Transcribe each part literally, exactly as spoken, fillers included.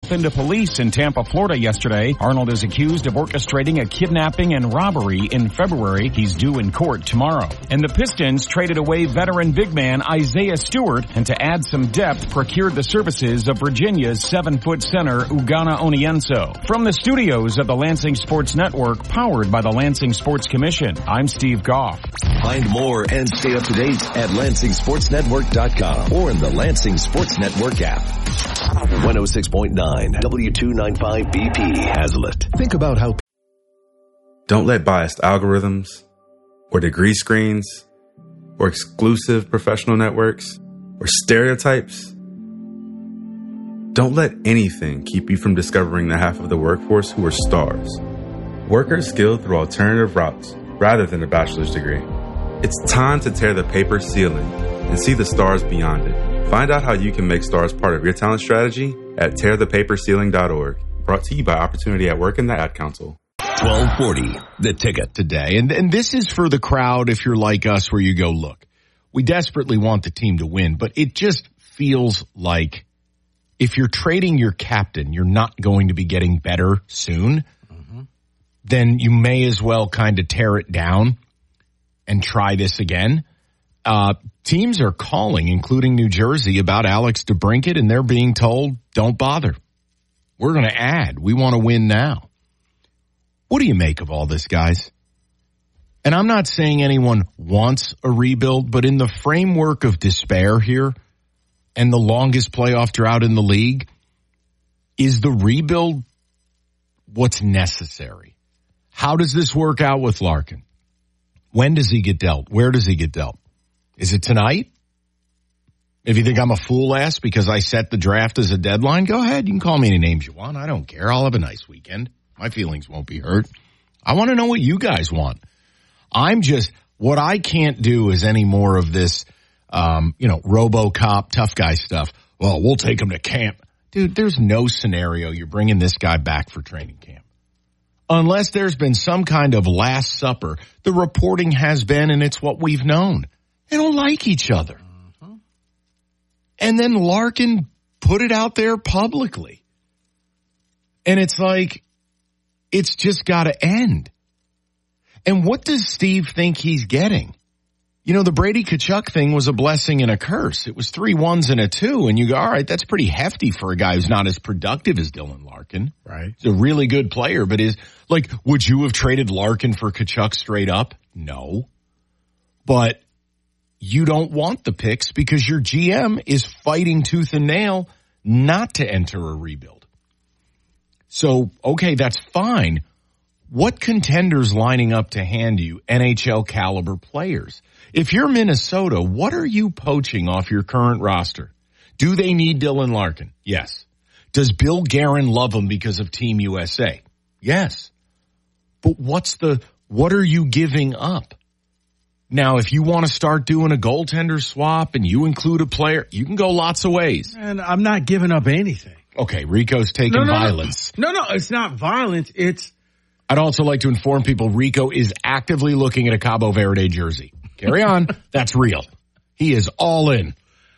Into police in Tampa, Florida yesterday. Arnold is accused of orchestrating a kidnapping and robbery in February. He's due in court tomorrow. And the Pistons traded away veteran big man Isaiah Stewart, and to add some depth, procured the services of Virginia's seven-foot center Ugonna Onienso. From the studios of the Lansing Sports Network, powered by the Lansing Sports Commission, I'm Steve Goff. Find more and stay up to date at Lansing Sports Network dot com or in the Lansing Sports Network app. one oh six point nine W two ninety-five B P Hazlet. Think about how... Don't let biased algorithms or degree screens or exclusive professional networks or stereotypes. Don't let anything keep you from discovering the half of the workforce who are stars. Workers skilled through alternative routes rather than a bachelor's degree. It's time to tear the paper ceiling and see the stars beyond it. Find out how you can make stars part of your talent strategy at tear the paper ceiling dot org. Brought to you by Opportunity at Work and the Ad Council. twelve forty, The Ticket. Today. And, and this is for the crowd if you're like us, where you go, look, we desperately want the team to win, but it just feels like if you're trading your captain, you're not going to be getting better soon. Mm-hmm. Then you may as well kind of tear it down and try this again. Uh, teams are calling, including New Jersey, about Alex DeBrincat, and they're being told, don't bother. We're going to add. We want to win now. What do you make of all this, guys? And I'm not saying anyone wants a rebuild, but in the framework of despair here and the longest playoff drought in the league, is the rebuild what's necessary? How does this work out with Larkin? When does he get dealt? Where does he get dealt? Is it tonight? If you think I'm a fool ass because I set the draft as a deadline, go ahead. You can call me any names you want. I don't care. I'll have a nice weekend. My feelings won't be hurt. I want to know what you guys want. I'm just, what I can't do is any more of this, um, you know, RoboCop, tough guy stuff. Well, we'll take him to camp. Dude, there's no scenario you're bringing this guy back for training camp. Unless there's been some kind of last supper. The reporting has been, and it's what we've known. They don't like each other. Mm-hmm. And then Larkin put it out there publicly. And it's like, it's just got to end. And what does Steve think he's getting? You know, the Brady Tkachuk thing was a blessing and a curse. It was three ones and a two, and you go, all right, that's pretty hefty for a guy who's not as productive as Dylan Larkin. Right. He's a really good player, but is, like, would you have traded Larkin for Tkachuk straight up? No. But you don't want the picks because your G M is fighting tooth and nail not to enter a rebuild. So, okay, that's fine. What contenders lining up to hand you N H L caliber players? If you're Minnesota, what are you poaching off your current roster? Do they need Dylan Larkin? Yes. Does Bill Guerin love him because of Team U S A? Yes. But what's the, what are you giving up? Now, if you want to start doing a goaltender swap and you include a player, you can go lots of ways. And I'm not giving up anything. Okay, Rico's taking no, no, violence. No, no, it's not violence. It's... I'd also like to inform people Rico is actively looking at a Cabo Verde jersey. Carry on. That's real. He is all in.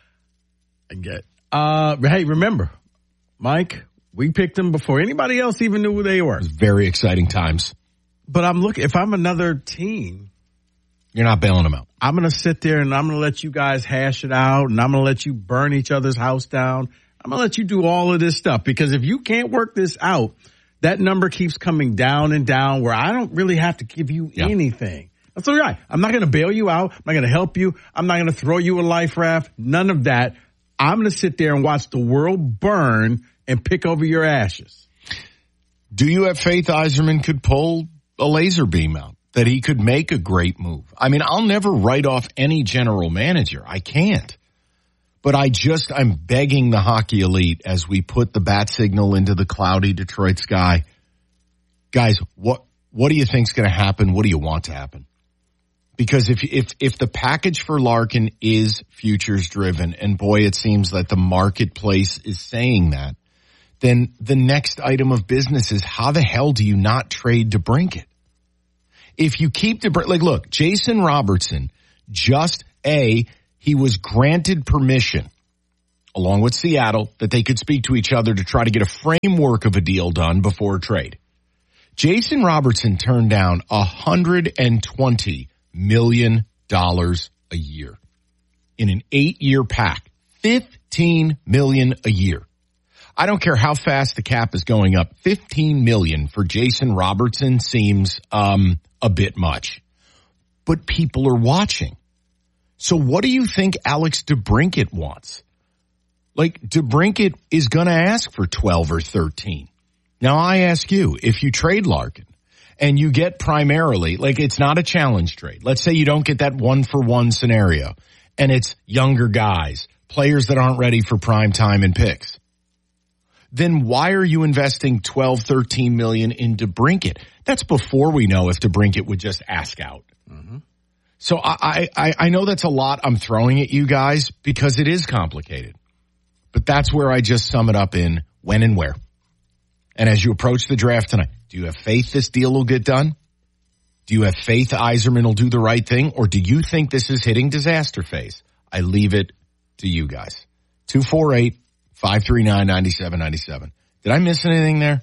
I get. Uh, hey, remember, Mike, we picked them before anybody else even knew who they were. It was very exciting times. But I'm looking, if I'm another team, you're not bailing them out. I'm going to sit there and I'm going to let you guys hash it out, and I'm going to let you burn each other's house down. I'm going to let you do all of this stuff, because if you can't work this out, that number keeps coming down and down where I don't really have to give you yeah. anything. That's all right. I'm not going to bail you out. I'm not going to help you. I'm not going to throw you a life raft. None of that. I'm going to sit there and watch the world burn and pick over your ashes. Do you have faith Yzerman could pull a laser beam out, that he could make a great move? I mean, I'll never write off any general manager. I can't. But I just, I'm begging the hockey elite as we put the bat signal into the cloudy Detroit sky. Guys, what, what do you think's going to happen? What do you want to happen? Because if, if, if the package for Larkin is futures driven, and boy, it seems that the marketplace is saying that, then the next item of business is, how the hell do you not trade DeBrincat? If you keep DeBrincat, like, look, Jason Robertson, just A, he was granted permission along with Seattle, that they could speak to each other to try to get a framework of a deal done before a trade. Jason Robertson turned down one hundred twenty million dollars a year in an eight-year pack, fifteen million dollars a year. I don't care how fast the cap is going up. fifteen million dollars for Jason Robertson seems um, a bit much. But people are watching. So what do you think Alex DeBrincat wants? Like, DeBrincat is going to ask for twelve or thirteen. Now, I ask you, if you trade Larkin and you get primarily, like, it's not a challenge trade. Let's say you don't get that one-for-one scenario, and it's younger guys, players that aren't ready for prime time and picks. Then why are you investing twelve, thirteen million in DeBrincat? That's before we know if DeBrincat would just ask out. Mm-hmm. So I, I, I know that's a lot I'm throwing at you guys because it is complicated. But that's where I just sum it up in when and where. And as you approach the draft tonight, do you have faith this deal will get done? Do you have faith Yzerman will do the right thing? Or do you think this is hitting disaster phase? I leave it to you guys. two four eight, five three nine, nine seven nine seven. Did I miss anything there?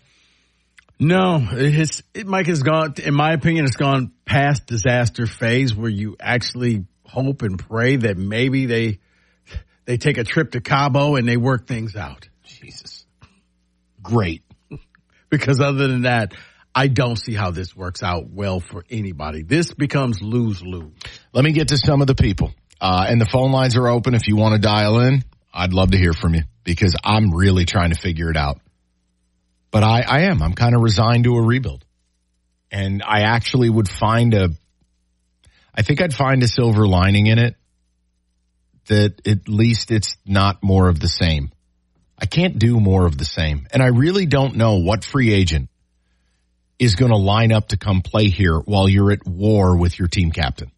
No, it's, it, Mike, has gone, in my opinion, it's gone past disaster phase where you actually hope and pray that maybe they they take a trip to Cabo and they work things out. Jesus. Great. Because other than that, I don't see how this works out well for anybody. This becomes lose-lose. Let me get to some of the people. Uh, and the phone lines are open if you want to dial in. I'd love to hear from you because I'm really trying to figure it out. But I, I am. I'm kind of resigned to a rebuild. And I actually would find a, I think I'd find a silver lining in it that at least it's not more of the same. I can't do more of the same. And I really don't know what free agent is going to line up to come play here while you're at war with your team captain.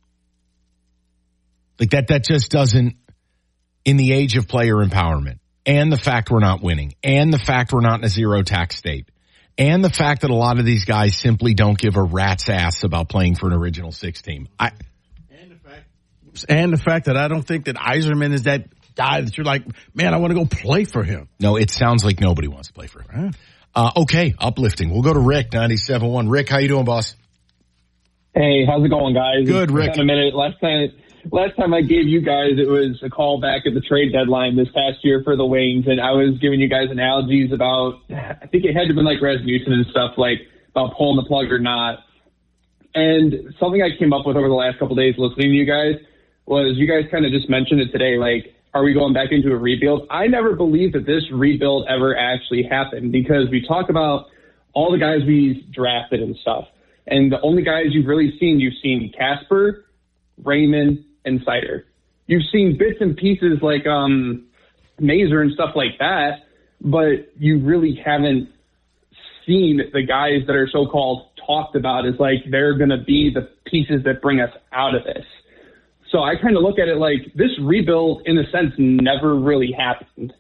Like that, that just doesn't, in the age of player empowerment, and the fact we're not winning, and the fact we're not in a zero tax state, and the fact that a lot of these guys simply don't give a rat's ass about playing for an original six team. I, and the fact, and the fact that I don't think that Yzerman is that guy that you're like, man, I want to go play for him. No, it sounds like nobody wants to play for him. Right. Uh, okay, uplifting. We'll go to Rick, ninety-seven point one. Rick, how you doing, boss? Hey, how's it going, guys? Good, Rick. In a minute. Last time, last time I gave you guys, it was a call back at the trade deadline this past year for the Wings, and I was giving you guys analogies about, I think it had to be like Rasmussen and stuff, like about pulling the plug or not. And something I came up with over the last couple of days listening to you guys was you guys kind of just mentioned it today, like, are we going back into a rebuild? I never believed that this rebuild ever actually happened because we talk about all the guys we drafted and stuff. And the only guys you've really seen, you've seen Casper, Raymond, and Seider. You've seen bits and pieces like um, Mazur and stuff like that, but you really haven't seen the guys that are so-called talked about as like they're going to be the pieces that bring us out of this. So I kind of look at it like this rebuild, in a sense, never really happened.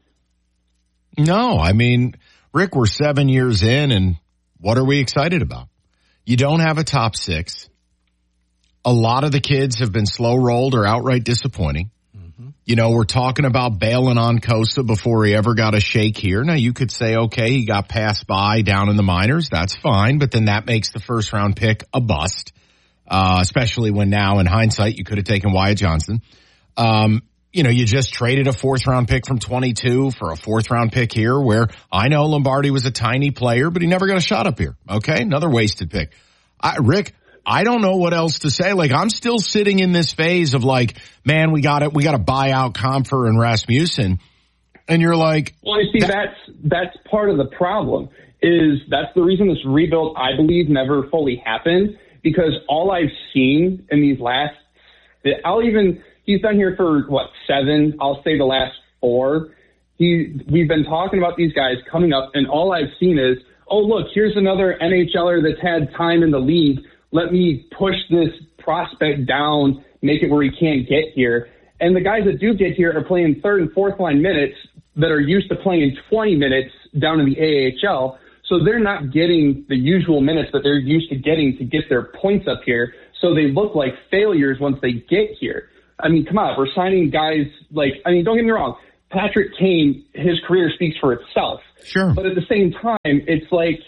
No, I mean, Rick, we're seven years in, and what are we excited about? You don't have a top six. A lot of the kids have been slow-rolled or outright disappointing. Mm-hmm. You know, we're talking about bailing on Costa before he ever got a shake here. Now, you could say, okay, he got passed by down in the minors. That's fine, but then that makes the first-round pick a bust. Uh, especially when now in hindsight, you could have taken Wyatt Johnson. Um, you know, you just traded a fourth round pick from twenty-two for a fourth round pick here where I know Lombardi was a tiny player, but he never got a shot up here. Okay. Another wasted pick. I, Rick, I don't know what else to say. Like, I'm still sitting in this phase of like, man, we got it. We got to buy out Comfer and Rasmussen. And you're like, well, you see, that- that's, that's part of the problem is that's the reason this rebuild, I believe, never fully happened. Because all I've seen in these last, I'll even, he's done here for, what, seven? I'll say the last four. He, we've been talking about these guys coming up, and all I've seen is, oh, look, here's another NHLer that's had time in the league. Let me push this prospect down, make it where he can't get here. And the guys that do get here are playing third and fourth line minutes that are used to playing twenty minutes down in the A H L. So they're not getting the usual minutes that they're used to getting to get their points up here. So they look like failures once they get here. I mean, come on, we're signing guys like, I mean, don't get me wrong. Patrick Kane, his career speaks for itself. Sure. But at the same time, it's like,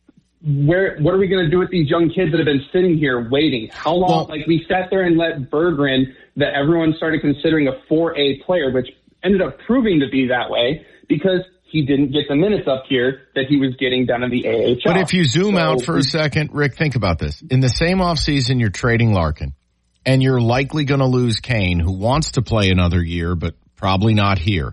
where what are we going to do with these young kids that have been sitting here waiting? How long? Well, like, we sat there and let Berggren, that everyone started considering a four A player, which ended up proving to be that way because he didn't get the minutes up here that he was getting down in the A H L. But if you zoom so, out for a second, Rick, think about this. In the same offseason, you're trading Larkin, and you're likely going to lose Kane, who wants to play another year, but probably not here.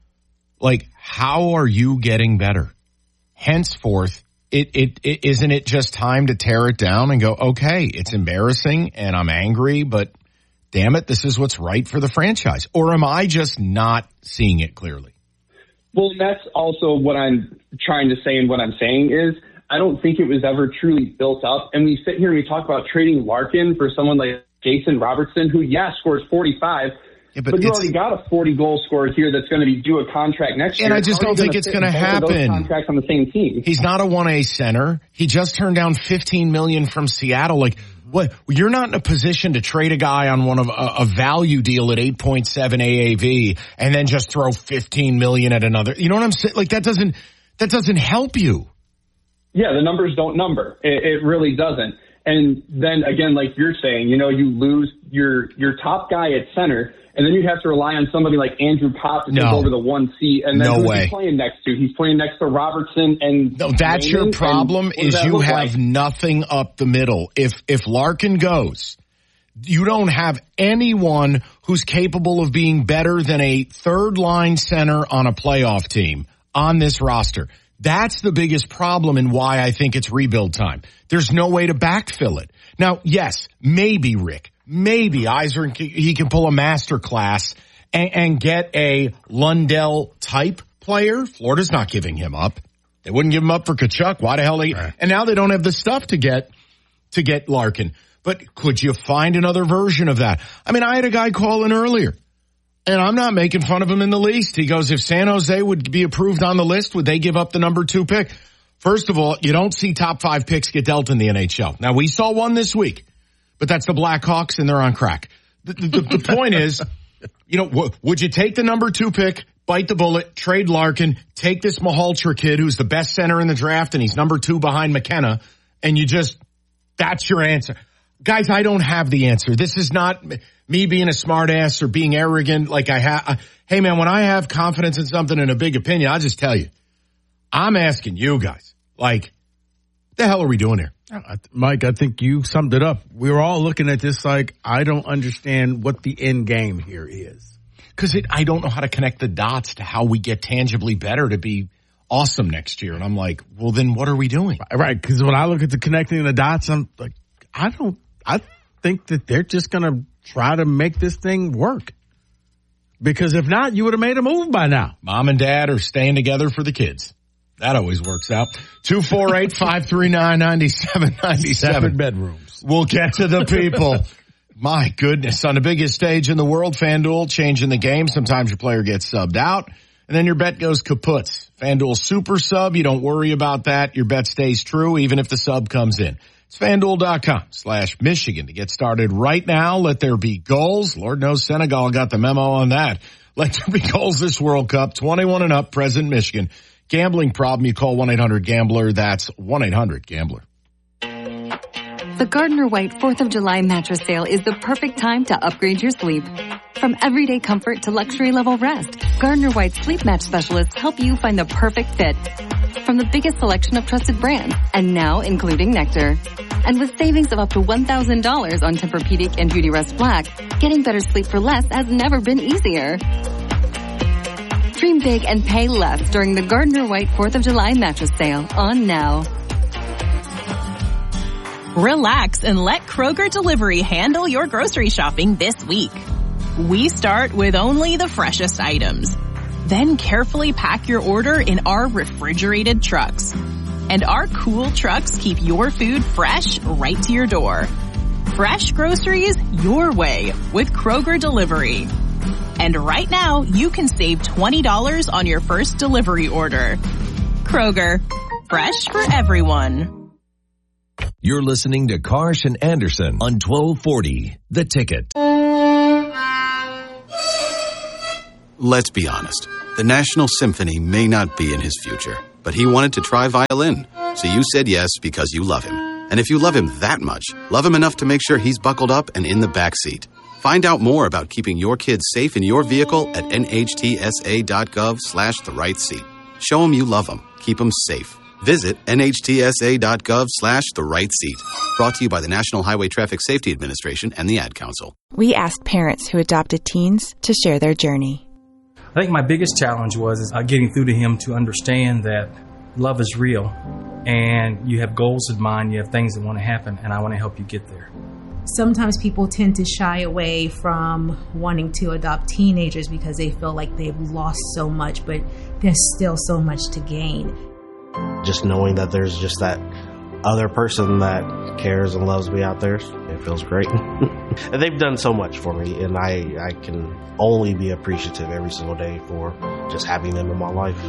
Like, how are you getting better? Henceforth, it, it, it isn't it just time to tear it down and go, okay, it's embarrassing and I'm angry, but damn it, this is what's right for the franchise. Or am I just not seeing it clearly? Well, that's also what I'm trying to say, and what I'm saying is I don't think it was ever truly built up. And we sit here and we talk about trading Larkin for someone like Jason Robertson, who, yeah, scores forty-five, yeah, but, but you already got a forty-goal scorer here that's going to be due a contract next and year. And I just don't think it's going to happen. Those contracts on the same team. He's not a one A center. He just turned down fifteen million dollars from Seattle. Like, what? You're not in a position to trade a guy on one of a, a value deal at eight point seven A A V and then just throw fifteen million dollars at another. You know what I'm saying? Like, that doesn't that doesn't help you. Yeah, the numbers don't number. It, it really doesn't. And then again, like you're saying, you know, you lose your your top guy at center, and then you'd have to rely on somebody like Andrew Copp to no. take over the one C. And then no who's way. he playing next to? He's playing next to Robertson and no. That's Raymond, your problem. Is you have like? nothing up the middle. If if Larkin goes, you don't have anyone who's capable of being better than a third line center on a playoff team on this roster. That's the biggest problem and why I think it's rebuild time. There's no way to backfill it. Now, yes, maybe, Rick, maybe Yzer, he can pull a master class and, and get a Lundell-type player. Florida's not giving him up. They wouldn't give him up for Tkachuk. Why the hell? They, right. And now they don't have the stuff to get to get Larkin. But could you find another version of that? I mean, I had a guy call in earlier. And I'm not making fun of him in the least. He goes, if San Jose would be approved on the list, would they give up the number two pick? First of all, you don't see top five picks get dealt in the N H L. Now, we saw one this week, but that's the Blackhawks, and they're on crack. The, the, the point is, you know, w- would you take the number two pick, bite the bullet, trade Larkin, take this Mahaltra kid who's the best center in the draft, and he's number two behind McKenna, and you just, that's your answer. Guys, I don't have the answer. This is not me being a smart ass or being arrogant like I have. Hey, man, when I have confidence in something and a big opinion, I'll just tell you. I'm asking you guys, like, what the hell are we doing here? Mike, I think you summed it up. We were all looking at this like, I don't understand what the end game here is. Because I don't know how to connect the dots to how we get tangibly better to be awesome next year. And I'm like, well, then what are we doing? Right, because when I look at the connecting the dots, I'm like, I don't, I think that they're just going to try to make this thing work. Because if not, you would have made a move by now. Mom and dad are staying together for the kids. That always works out. two four eight, five three nine, nine seven nine seven. Separate bedrooms. We'll get to the people. My goodness. On the biggest stage in the world, FanDuel changing the game. Sometimes your player gets subbed out, and then your bet goes kaputs. FanDuel Super Sub, you don't worry about that. Your bet stays true even if the sub comes in. It's FanDuel.com slash Michigan to get started right now. Let there be goals. Lord knows Senegal got the memo on that. Let there be goals this World Cup. twenty-one and up, present Michigan. Gambling problem, you call one eight hundred gambler. That's one eight hundred gambler. The Gardner White fourth of July mattress sale is the perfect time to upgrade your sleep. From everyday comfort to luxury level rest, Gardner White sleep match specialists help you find the perfect fit. From the biggest selection of trusted brands, and now including Nectar. And with savings of up to one thousand dollars on Tempur-Pedic and Beautyrest Black, getting better sleep for less has never been easier. Dream big and pay less during the Gardner White fourth of July mattress sale on now. Relax and let Kroger Delivery handle your grocery shopping this week. We start with only the freshest items. Then carefully pack your order in our refrigerated trucks. And our cool trucks keep your food fresh right to your door. Fresh groceries your way with Kroger Delivery. And right now, you can save twenty dollars on your first delivery order. Kroger, fresh for everyone. You're listening to Karsh and Anderson on twelve forty, The Ticket. Let's be honest. The National Symphony may not be in his future, but he wanted to try violin. So you said yes because you love him. And if you love him that much, love him enough to make sure he's buckled up and in the back seat. Find out more about keeping your kids safe in your vehicle at nhtsa.gov slash the right seat. Show him you love him. Keep him safe. Visit nhtsa.gov slash the right seat. Brought to you by the National Highway Traffic Safety Administration and the Ad Council. We asked parents who adopted teens to share their journey. I think my biggest challenge was uh, getting through to him to understand that love is real and you have goals in mind, you have things that want to happen, and I want to help you get there. Sometimes people tend to shy away from wanting to adopt teenagers because they feel like they've lost so much, but there's still so much to gain. Just knowing that there's just that other person that cares and loves me out there, it feels great. And they've done so much for me, and I, I can only be appreciative every single day for just having them in my life.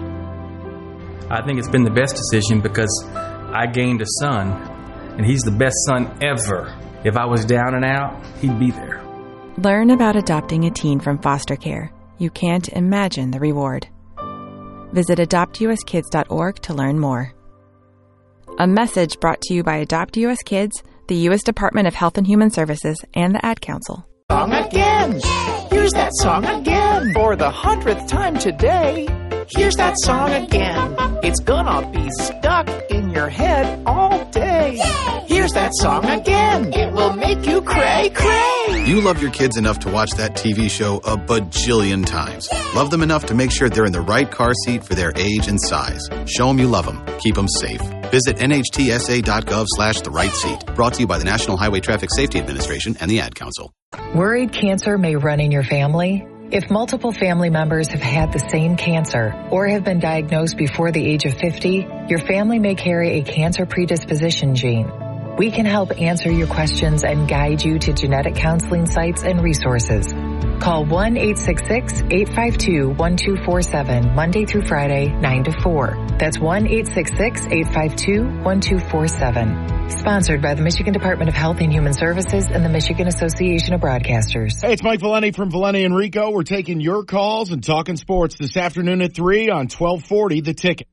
I think it's been the best decision because I gained a son, and he's the best son ever. If I was down and out, he'd be there. Learn about adopting a teen from foster care. You can't imagine the reward. Visit adopt u s kids dot org to learn more. A message brought to you by Adopt U S Kids, the U S Department of Health and Human Services, and the Ad Council. Song again. Here's that song again. For the hundredth time today. Here's that song again. It's gonna be stuck in your head all day. Here's that song again. It will make you cray cray. You love your kids enough to watch that T V show a bajillion times. Love them enough to make sure they're in the right car seat for their age and size. Show them you love them. Keep them safe. Visit nhtsa.gov slash the right seat. Brought to you by the National Highway Traffic Safety Administration and the Ad Council. Worried cancer may run in your family? If multiple family members have had the same cancer or have been diagnosed before the age of fifty, your family may carry a cancer predisposition gene. We can help answer your questions and guide you to genetic counseling sites and resources. Call one eight six six, eight five two, one two four seven Monday through Friday, nine to four. That's one eight six six, eight five two, one two four seven. Sponsored by the Michigan Department of Health and Human Services and the Michigan Association of Broadcasters. Hey, it's Mike Valeni from Valeni and Rico. We're taking your calls and talking sports this afternoon at three on twelve forty The Ticket.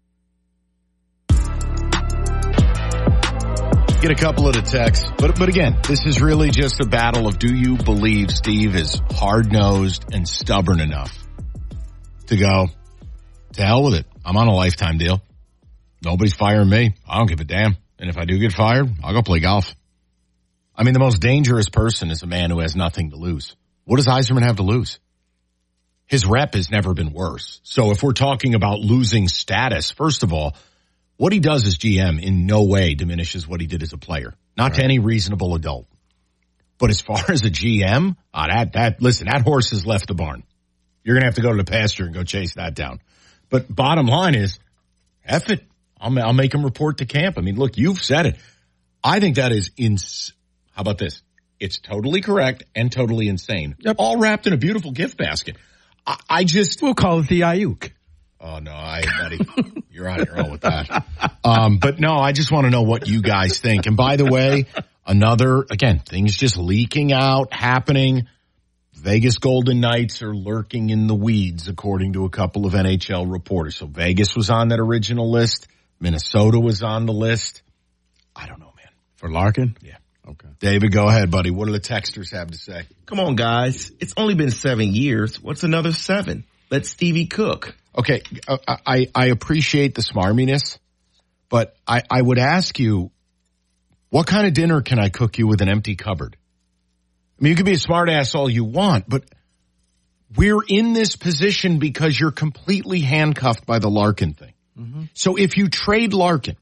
Get a couple of the texts, but but again, this is really just a battle of do you believe Steve is hard-nosed and stubborn enough to go, to hell with it. I'm on a lifetime deal. Nobody's firing me. I don't give a damn. And if I do get fired, I'll go play golf. I mean, the most dangerous person is a man who has nothing to lose. What does Yzerman have to lose? His rep has never been worse. So if we're talking about losing status, first of all, what he does as G M in no way diminishes what he did as a player. Not right. To any reasonable adult. But as far as a G M, uh, that, that, listen, that horse has left the barn. You're going to have to go to the pasture and go chase that down. But bottom line is, F it. I'll, I'll make him report to camp. I mean, look, you've said it. I think that is ins. How about this? It's totally correct and totally insane. Yep. All wrapped in a beautiful gift basket. I, I just. We'll call it the Ayuk. Oh, no, I, buddy, you're on your own with that. Um, but no, I just want to know what you guys think. And by the way, another, again, things just leaking out, happening. Vegas Golden Knights are lurking in the weeds, according to a couple of N H L reporters. So Vegas was on that original list. Minnesota was on the list. I don't know, man. For Larkin? Yeah. Okay. David, go ahead, buddy. What do the texters have to say? Come on, guys. It's only been seven years. What's another seven? Let Stevie cook. Okay, I, I appreciate the smarminess, but I, I would ask you, what kind of dinner can I cook you with an empty cupboard? I mean, you can be a smart ass all you want, but we're in this position because you're completely handcuffed by the Larkin thing. Mm-hmm. So if you trade Larkin,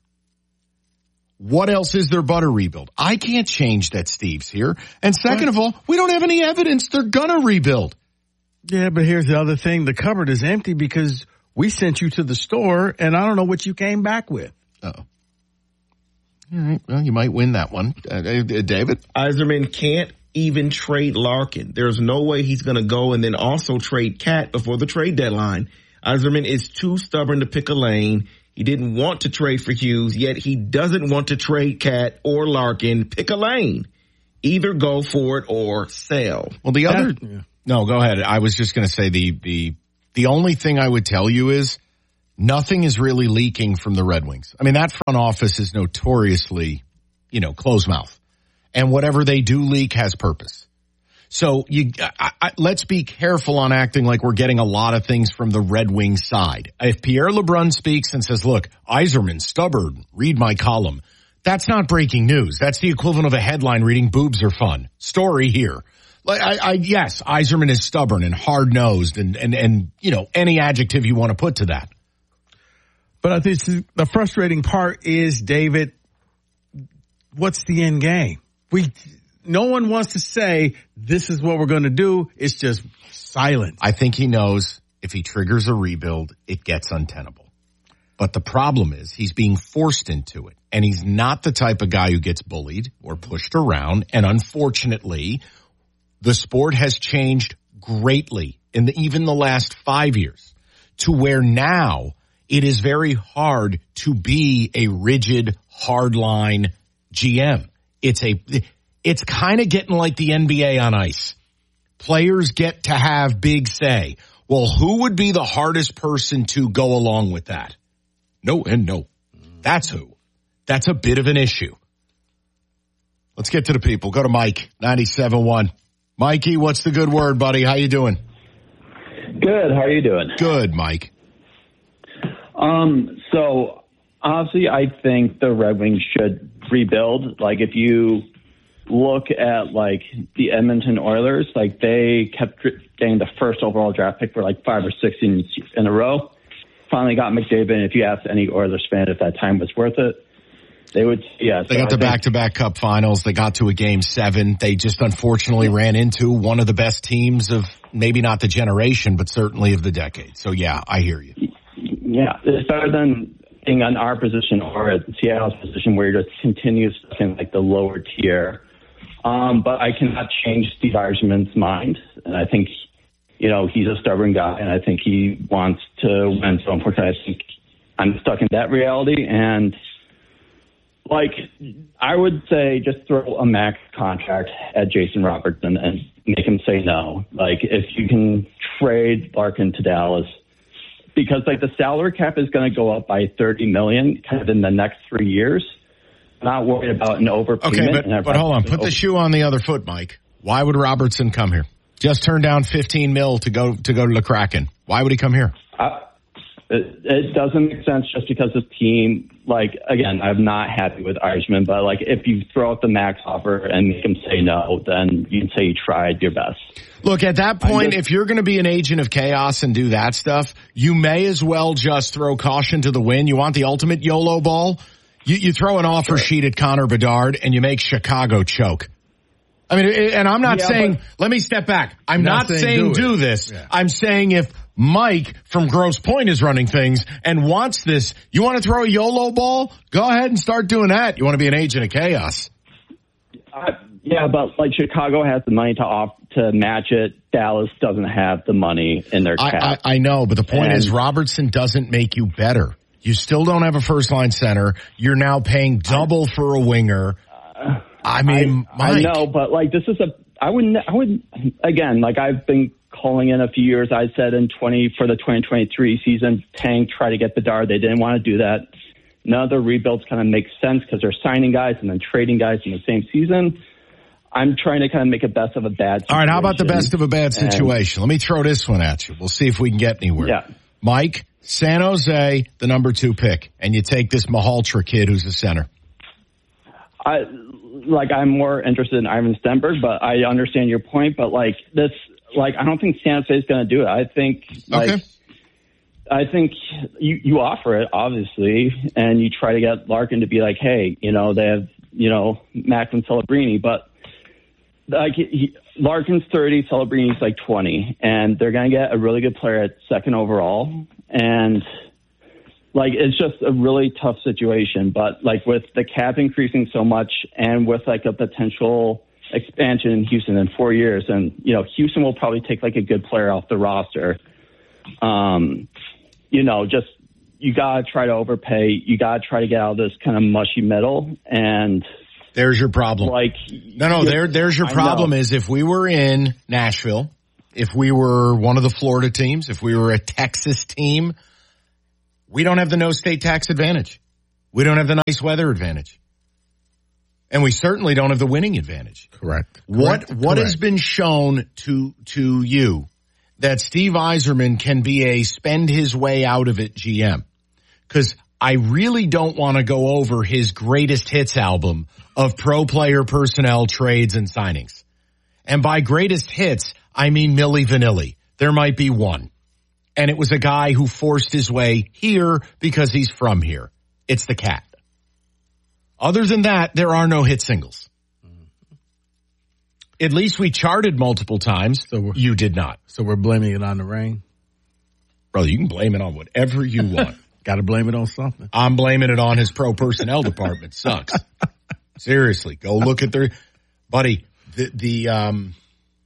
what else is there but a rebuild? I can't change that Steve's here. And second of all, we don't have any evidence they're going to rebuild. Yeah, but here's the other thing. The cupboard is empty because we sent you to the store, and I don't know what you came back with. Uh-oh. All right. Well, you might win that one. Uh, David? Yzerman can't even trade Larkin. There's no way he's going to go and then also trade Cat before the trade deadline. Yzerman is too stubborn to pick a lane. He didn't want to trade for Hughes, yet he doesn't want to trade Cat or Larkin. Pick a lane. Either go for it or sell. Well, the other... Yeah. No, go ahead. I was just going to say the, the The only thing I would tell you is nothing is really leaking from the Red Wings. I mean, that front office is notoriously, you know, closed mouth. And whatever they do leak has purpose. So you, I, I, let's be careful on acting like we're getting a lot of things from the Red Wings side. If Pierre LeBrun speaks and says, look, Yzerman's stubborn, read my column. That's not breaking news. That's the equivalent of a headline reading boobs are fun. Story here. Like, I, I, yes, Yzerman is stubborn and hard-nosed and, and, and, you know, any adjective you want to put to that. But I think the frustrating part is, David, what's the end game? We, no one wants to say this is what we're going to do. It's just silence. I think he knows if he triggers a rebuild, it gets untenable. But the problem is he's being forced into it. And he's not the type of guy who gets bullied or pushed around. And unfortunately, the sport has changed greatly in the, even the last five years to where now it is very hard to be a rigid, hardline G M. It's a, it's kind of getting like the N B A on ice. Players get to have big say. Well, who would be the hardest person to go along with that? No and no. That's who. That's a bit of an issue. Let's get to the people. Go to Mike, ninety-seven point one. Mikey, what's the good word, buddy? How you doing? Good. How are you doing? Good, Mike. Um, so obviously I think the Red Wings should rebuild. Like if you look at like the Edmonton Oilers, like they kept getting the first overall draft pick for like five or six in, in a row. Finally got McDavid. And if you ask any Oilers fan if that time was worth it, they would, yeah. They got the back-to-back Cup Finals. They got to a Game seven. They just unfortunately ran into one of the best teams of maybe not the generation, but certainly of the decade. So, yeah, I hear you. Yeah, it's better than being on our position or at Seattle's position where you're just continuous in like the lower tier. Um, but I cannot change Steve Yzerman's mind. And I think, you know, he's a stubborn guy, and I think he wants to win. So, unfortunately, I think I'm stuck in that reality. And like, I would say just throw a max contract at Jason Robertson and make him say no. Like, if you can trade Larkin to Dallas, because, like, the salary cap is going to go up by thirty million dollars kind of in the next three years. I'm not worried about an overpayment. Okay, but, but hold on. Put the shoe on the other foot, Mike. Why would Robertson come here? Just turned down fifteen mil to go to go to the Kraken. Why would he come here? Uh, it, it doesn't make sense just because the team, like, again, I'm not happy with Yzerman, but, like, if you throw out the max offer and make him say no, then you can say you tried your best. Look, at that point, just, if you're going to be an agent of chaos and do that stuff, you may as well just throw caution to the wind. You want the ultimate YOLO ball? You, you throw an offer sure. sheet at Connor Bedard and you make Chicago choke. I mean, and I'm not yeah, saying, let me step back. I'm not, not saying, saying do, do this. Yeah. I'm saying if Mike from Grosse Pointe is running things and wants this, you want to throw a YOLO ball? Go ahead and start doing that. You want to be an agent of chaos. Uh, yeah, but like Chicago has the money to off to match it. Dallas doesn't have the money in their cap. I, I, I know, but the point and, is Robertson doesn't make you better. You still don't have a first-line center. You're now paying double I, for a winger. Uh, I mean, I, I know, but like this is a. I wouldn't. I would again. Like I've been calling in a few years. I said in twenty for the twenty twenty-three season, tank try to get Bedard. They didn't want to do that. None of the rebuilds kind of make sense because they're signing guys and then trading guys in the same season. I'm trying to kind of make a best of a bad situation. All right, how about the best of a bad situation? And, let me throw this one at you. We'll see if we can get anywhere. Yeah. Mike, San Jose, the number two pick, and you take this Mahaltra kid who's a center. I like. I'm more interested in Ivan Stenberg, but I understand your point. But like this, like I don't think San Jose is going to do it. I think like. Okay. I think you, you offer it, obviously, and you try to get Larkin to be like, hey, you know, they have, you know, Max and Celebrini, but like he, Larkin's thirty, Celebrini's like twenty, and they're going to get a really good player at second overall. And like, it's just a really tough situation. But like with the cap increasing so much and with like a potential expansion in Houston in four years, and, you know, Houston will probably take like a good player off the roster. Um, you know, just you gotta try to overpay. You gotta try to get out of this kind of mushy middle. And there's your problem. Like, no, no, there, there's your problem. Is if we were in Nashville If we were one of the Florida teams, if we were a Texas team, we don't have the no state tax advantage. We don't have the nice weather advantage. And we certainly don't have the winning advantage. Correct. What Correct. what Correct. has been shown to to you that Steve Yzerman can be a spend his way out of it G M? Because I really don't want to go over his greatest hits album of pro player personnel trades and signings. And by greatest hits, I mean Milli Vanilli. There might be one. And it was a guy who forced his way here because he's from here. It's the Cat. Other than that, there are no hit singles. At least we charted multiple times. So you did not. So we're blaming it on the rain? Brother, you can blame it on whatever you want. Got to blame it on something. I'm blaming it on his pro personnel department. Sucks. Seriously, go look at their buddy. The the um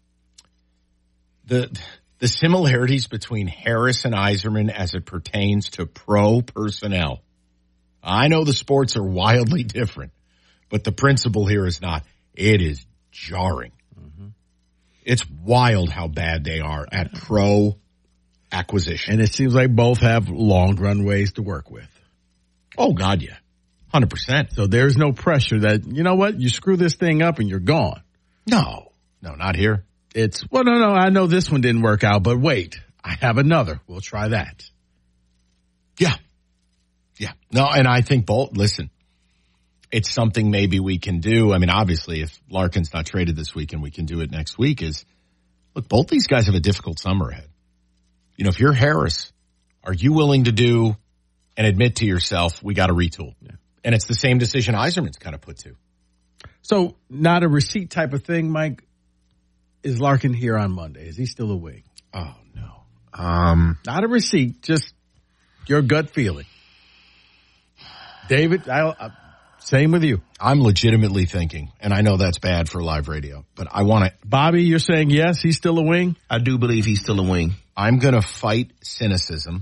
the the similarities between Harris and Yzerman as it pertains to pro personnel. I know the sports are wildly different, but the principle here is not. It is jarring. Mm-hmm. It's wild how bad they are at pro acquisition. And it seems like both have long runways to work with. Oh, God, yeah. one hundred percent. So there's no pressure that, you know what, you screw this thing up and you're gone. No. No, not here. It's, well, no, no, I know this one didn't work out, but wait, I have another. We'll try that. Yeah. Yeah. No, and I think both, listen, it's something maybe we can do. I mean, obviously, if Larkin's not traded this week and we can do it next week is, look, both these guys have a difficult summer ahead. You know, if you're Harris, are you willing to do and admit to yourself, we got to retool? Yeah. And it's the same decision Yzerman's kind of put to. So not a receipt type of thing, Mike. Is Larkin here on Monday? Is he still a wing? Oh, no. Um, not a receipt, just your gut feeling. David, I, I, same with you. I'm legitimately thinking, and I know that's bad for live radio, but I want to. Bobby, you're saying yes, he's still a wing? I do believe he's still a wing. I'm going to fight cynicism.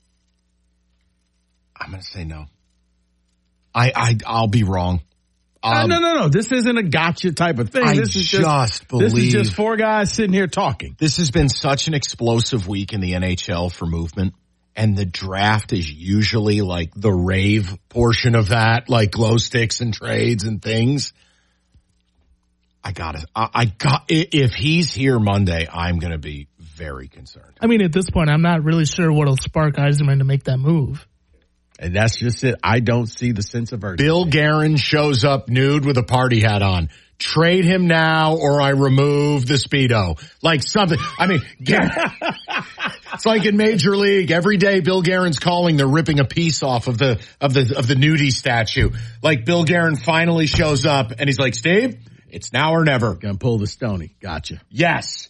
I'm going to say no. I, I, I'll be wrong. Um, uh, no, no, no. This isn't a gotcha type of thing. I this is just, just believe. This is just four guys sitting here talking. This has been such an explosive week in the N H L for movement. And the draft is usually like the rave portion of that, like glow sticks and trades and things. I gotta, I, I got, if he's here Monday, I'm going to be very concerned. I mean, at this point, I'm not really sure what'll spark Yzerman to make that move. And that's just it. I don't see the sense of urgency. Bill Guerin shows up nude with a party hat on. Trade him now or I remove the Speedo. Like something. I mean, it's like in Major League. Every day Bill Guerin's calling, they're ripping a piece off of the, of the, of the nudie statue. Like Bill Guerin finally shows up and he's like, Steve, it's now or never. Gonna pull the Stoney. Gotcha. Yes.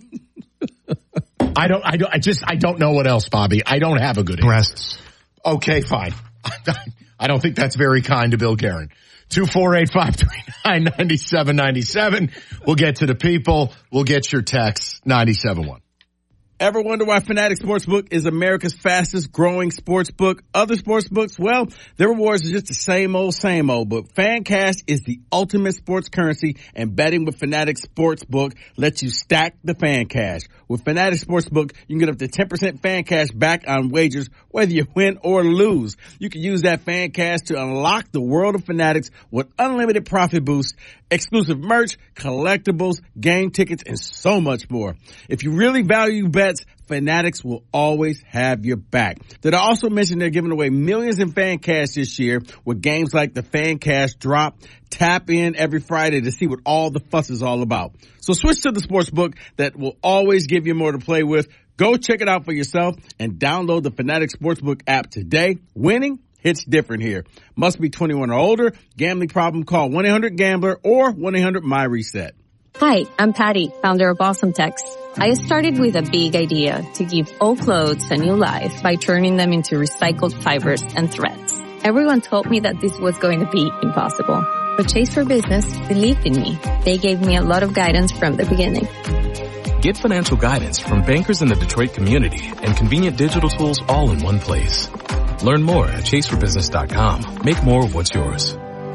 I don't, I don't, I just, I don't know what else, Bobby. I don't have a good Breasts. Okay, fine. I don't think that's very kind to Bill Guerin. two four eight, five three nine, nine seven nine seven. We'll get to the people. We'll get your texts, nine seven one. Ever wonder why Fanatics Sportsbook is America's fastest growing sportsbook? Other sportsbooks, well, their rewards are just the same old, same old, but FanCash is the ultimate sports currency, and betting with Fanatics Sportsbook lets you stack the FanCash. With Fanatics Sportsbook, you can get up to ten percent FanCash back on wagers, whether you win or lose. You can use that FanCash to unlock the world of Fanatics with unlimited profit boosts, exclusive merch, collectibles, game tickets, and so much more. If you really value bets, Fanatics will always have your back. Did I also mention they're giving away millions in fan cash this year with games like the Fan Cash Drop? Tap in every Friday to see what all the fuss is all about. So switch to the sportsbook that will always give you more to play with. Go check it out for yourself and download the Fanatics Sportsbook app today. Winning hits different here. Must be twenty-one or older. Gambling problem? Call one eight hundred gambler or one eight hundred my reset. Hi, I'm Patty, founder of Awesome Text. I started with a big idea to give old clothes a new life by turning them into recycled fibers and threads. Everyone told me that this was going to be impossible, but Chase for Business believed in me. They gave me a lot of guidance from the beginning. Get financial guidance from bankers in the Detroit community and convenient digital tools all in one place. Learn more at chase for business dot com. Make more of what's yours.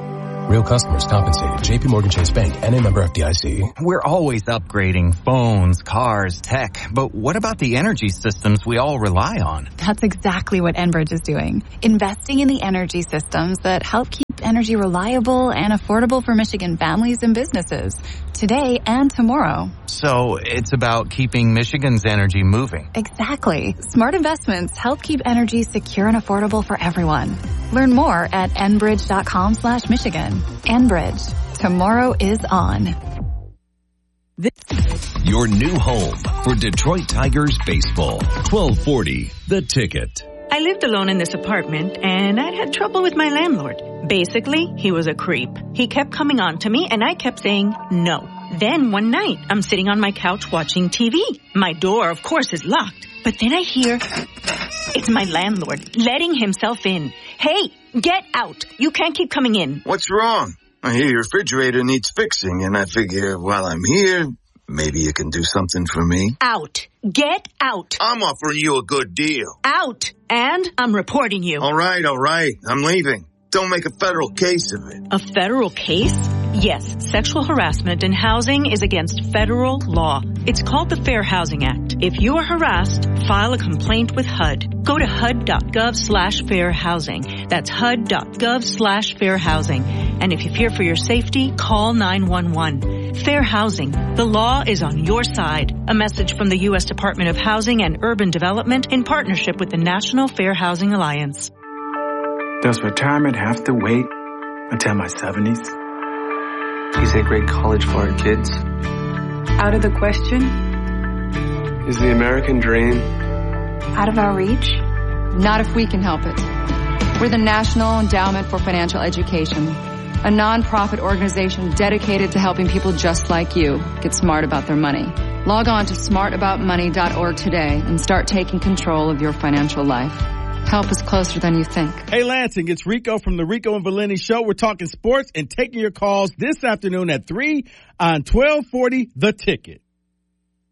Real customers compensated. J P Morgan Chase Bank, N A member F D I C. We're always upgrading phones, cars, tech, but what about the energy systems we all rely on? That's exactly what Enbridge is doing. Investing in the energy systems that help keep energy reliable and affordable for Michigan families and businesses, today and tomorrow. So it's about keeping Michigan's energy moving. Exactly. Smart investments help keep energy secure and affordable for everyone. Learn more at enbridge.com slash Michigan. Enbridge. Tomorrow is on. This- Your new home for Detroit Tigers baseball. twelve forty, The Ticket. I lived alone in this apartment, and I'd had trouble with my landlord. Basically, he was a creep. He kept coming on to me, and I kept saying no. Then one night, I'm sitting on my couch watching T V. My door, of course, is locked. But then I hear it's my landlord letting himself in. Hey, get out. You can't keep coming in. What's wrong? I hear your refrigerator needs fixing, and I figure while I'm here, maybe you can do something for me. Out. Get out. I'm offering you a good deal. Out. And I'm reporting you. All right, all right. I'm leaving. Don't make a federal case of it. A federal case? Yes, sexual harassment in housing is against federal law. It's called the Fair Housing Act. If you are harassed, file a complaint with H U D. Go to H U D.gov slash fair housing. That's H U D.gov slash fair housing. And if you fear for your safety, call nine one one. Fair housing. The law is on your side. A message from the U S Department of Housing and Urban Development in partnership with the National Fair Housing Alliance. Does retirement have to wait until my seventies? Is a great college for our kids? Out of the question? Is the American dream Out of our reach? Not if we can help it. We're the National Endowment for Financial Education, a nonprofit organization dedicated to helping people just like you get smart about their money. Log on to smart about money dot org today and start taking control of your financial life. Help is closer than you think. Hey, Lansing, it's Rico from the Rico and Valeni Show. We're talking sports and taking your calls this afternoon at three on twelve forty The Ticket.